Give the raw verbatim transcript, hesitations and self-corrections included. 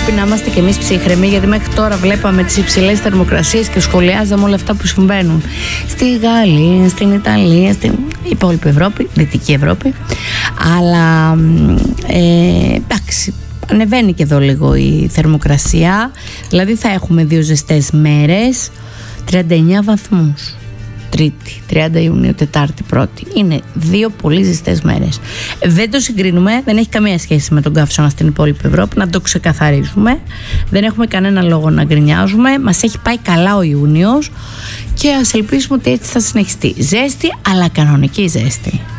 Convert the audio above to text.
πρέπει να είμαστε κι εμείς ψύχρεμοι, γιατί μέχρι τώρα βλέπαμε τις υψηλές θερμοκρασίες και σχολιάζαμε όλα αυτά που συμβαίνουν στη Γαλλία, στην Ιταλία, στην υπόλοιπη Ευρώπη, Δυτική Ευρώπη. Αλλά ε, εντάξει, ανεβαίνει και εδώ λίγο η θερμοκρασία. Δηλαδή θα έχουμε δύο ζεστές μέρες, τριάντα εννέα βαθμούς Τρίτη, τριάντα Ιουνίου, Τετάρτη, Πρώτη. Είναι δύο πολύ ζεστές μέρες. Δεν το συγκρίνουμε, δεν έχει καμία σχέση με τον καύσωνα στην υπόλοιπη Ευρώπη, να το ξεκαθαρίζουμε. Δεν έχουμε κανένα λόγο να γκρινιάζουμε. Μας έχει πάει καλά ο Ιούνιος και ας ελπίσουμε ότι έτσι θα συνεχιστεί. Ζέστη, αλλά κανονική ζέστη.